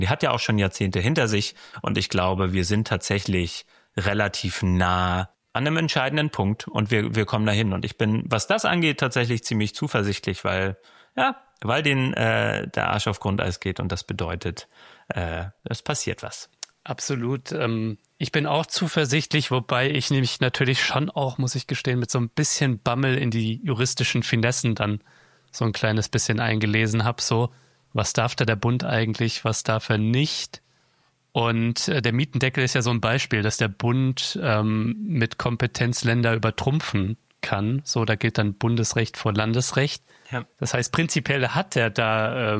Die hat ja auch schon Jahrzehnte hinter sich und ich glaube, wir sind tatsächlich relativ nah an einem entscheidenden Punkt und wir kommen dahin. Und ich bin, was das angeht, tatsächlich ziemlich zuversichtlich, weil denen der Arsch auf Grundeis geht und das bedeutet, es passiert was. Absolut. Ich bin auch zuversichtlich, wobei ich nämlich natürlich schon auch, muss ich gestehen, mit so ein bisschen Bammel in die juristischen Finessen dann so ein kleines bisschen eingelesen habe. So, was darf da der Bund eigentlich, was darf er nicht? Und der Mietendeckel ist ja so ein Beispiel, dass der Bund mit Kompetenz Länder übertrumpfen kann. So, da gilt dann Bundesrecht vor Landesrecht. Ja. Das heißt, prinzipiell hat er da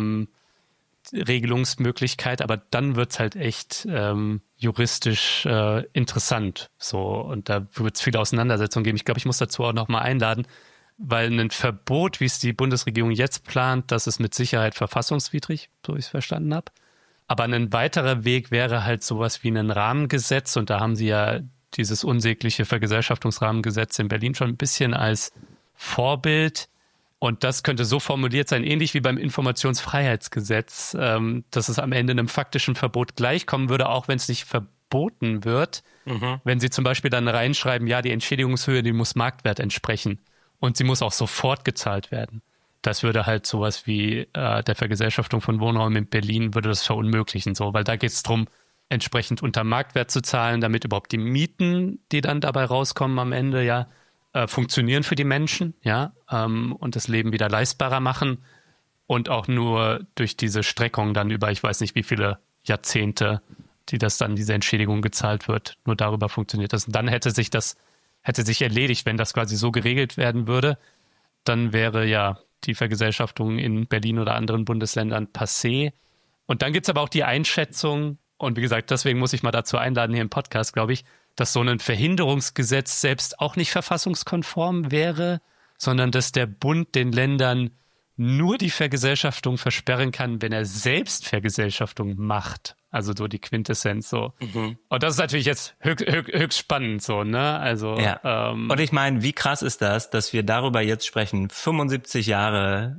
Regelungsmöglichkeit, aber dann wird's halt echt juristisch interessant. So, und da wird es viele Auseinandersetzungen geben. Ich glaube, ich muss dazu auch nochmal einladen, weil ein Verbot, wie es die Bundesregierung jetzt plant, das ist mit Sicherheit verfassungswidrig, so ich es verstanden habe. Aber ein weiterer Weg wäre halt sowas wie ein Rahmengesetz, und da haben sie ja dieses unsägliche Vergesellschaftungsrahmengesetz in Berlin schon ein bisschen als Vorbild. Und das könnte so formuliert sein, ähnlich wie beim Informationsfreiheitsgesetz, dass es am Ende einem faktischen Verbot gleichkommen würde, auch wenn es nicht verboten wird. Wenn sie zum Beispiel dann reinschreiben, ja, die Entschädigungshöhe, die muss Marktwert entsprechen und sie muss auch sofort gezahlt werden. Das würde halt sowas wie der Vergesellschaftung von Wohnraum in Berlin würde das verunmöglichen, so, weil da geht es darum, entsprechend unter Marktwert zu zahlen, damit überhaupt die Mieten, die dann dabei rauskommen am Ende, ja, funktionieren für die Menschen, ja, und das Leben wieder leistbarer machen und auch nur durch diese Streckung dann über, ich weiß nicht wie viele Jahrzehnte, die das dann, diese Entschädigung gezahlt wird, nur darüber funktioniert das. Und dann hätte sich erledigt, wenn das quasi so geregelt werden würde, dann wäre ja die Vergesellschaftung in Berlin oder anderen Bundesländern passé. Und dann gibt es aber auch die Einschätzung, und wie gesagt, deswegen muss ich mal dazu einladen hier im Podcast, glaube ich, dass so ein Verhinderungsgesetz selbst auch nicht verfassungskonform wäre, sondern dass der Bund den Ländern nur die Vergesellschaftung versperren kann, wenn er selbst Vergesellschaftung macht. Also so die Quintessenz so. Und das ist natürlich jetzt höchst spannend so, ne? Also ja. Und ich meine, wie krass ist das, dass wir darüber jetzt sprechen, 77 Jahre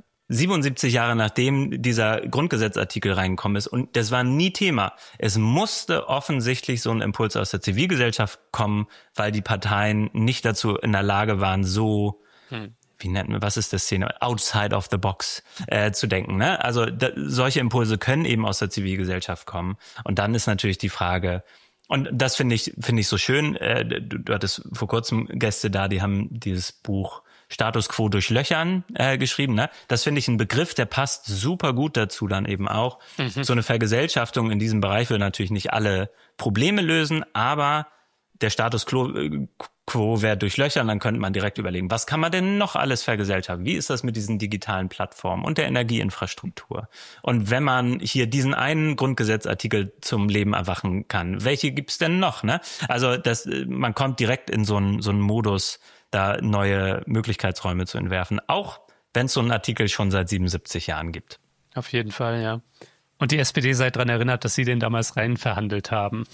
nachdem dieser Grundgesetzartikel reingekommen ist, und das war nie Thema. Es musste offensichtlich so ein Impuls aus der Zivilgesellschaft kommen, weil die Parteien nicht dazu in der Lage waren, so was ist das Szene? Outside of the box zu denken. Ne? Also solche Impulse können eben aus der Zivilgesellschaft kommen. Und dann ist natürlich die Frage, und das finde ich so schön, du hattest vor kurzem Gäste da, die haben dieses Buch Status Quo durchlöchern geschrieben. Ne? Das finde ich ein Begriff, der passt super gut dazu dann eben auch. So eine Vergesellschaftung in diesem Bereich will natürlich nicht alle Probleme lösen, aber der Status Quo wäre durchlöchern, dann könnte man direkt überlegen, was kann man denn noch alles vergesellschaften? Wie ist das mit diesen digitalen Plattformen und der Energieinfrastruktur? Und wenn man hier diesen einen Grundgesetzartikel zum Leben erwachen kann, welche gibt's denn noch? Ne? Also man kommt direkt in so einen Modus, da neue Möglichkeitsräume zu entwerfen, auch wenn es so einen Artikel schon seit 77 Jahren gibt. Auf jeden Fall, ja. Und die SPD sei daran erinnert, dass sie den damals rein verhandelt haben.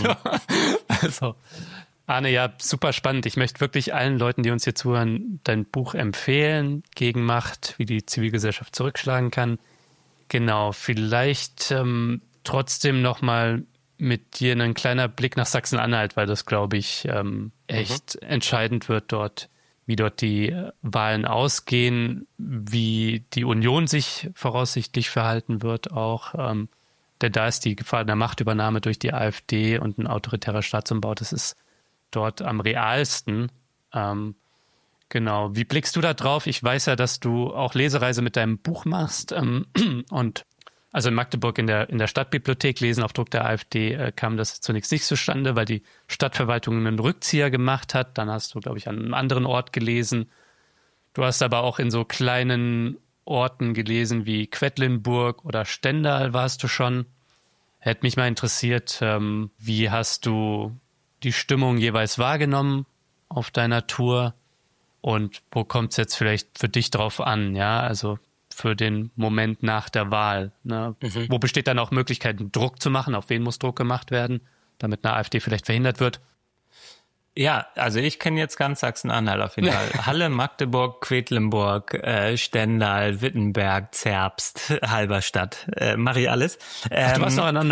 Also, Arne, ja, super spannend. Ich möchte wirklich allen Leuten, die uns hier zuhören, dein Buch empfehlen, Gegenmacht, wie die Zivilgesellschaft zurückschlagen kann. Genau, vielleicht trotzdem nochmal mit dir ein kleiner Blick nach Sachsen-Anhalt, weil das, glaube ich, echt entscheidend wird dort, wie dort die Wahlen ausgehen, wie die Union sich voraussichtlich verhalten wird auch. Denn da ist die Gefahr einer Machtübernahme durch die AfD und ein autoritärer Staatsumbau, das ist dort am realsten. Genau. Wie blickst du da drauf? Ich weiß ja, dass du auch Lesereise mit deinem Buch machst und also in Magdeburg in der Stadtbibliothek lesen auf Druck der AfD kam das zunächst nicht zustande, weil die Stadtverwaltung einen Rückzieher gemacht hat. Dann hast du, glaube ich, an einem anderen Ort gelesen. Du hast aber auch in so kleinen Orten gelesen wie Quedlinburg oder Stendal warst du schon. Hätte mich mal interessiert, wie hast du die Stimmung jeweils wahrgenommen auf deiner Tour und wo kommt es jetzt vielleicht für dich drauf an, ja, also für den Moment nach der Wahl. Ne? Wo besteht dann auch Möglichkeiten, Druck zu machen? Auf wen muss Druck gemacht werden, damit eine AfD vielleicht verhindert wird? Ja, also ich kenne jetzt ganz Sachsen-Anhalt auf jeden Fall. Halle, Magdeburg, Quedlinburg, Stendal, Wittenberg, Zerbst, Halberstadt. Mache ich alles. Ach, du warst noch an